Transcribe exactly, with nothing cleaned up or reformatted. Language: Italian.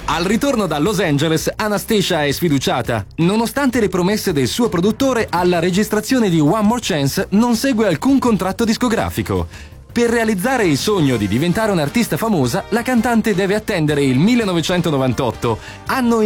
Al ritorno da Los Angeles, Anastacia è sfiduciata. Nonostante le promesse del suo produttore, alla registrazione di One More Chance non segue alcun contratto discografico. Per realizzare il sogno di diventare un'artista famosa, la cantante deve attendere il millenovecentonovantotto, anno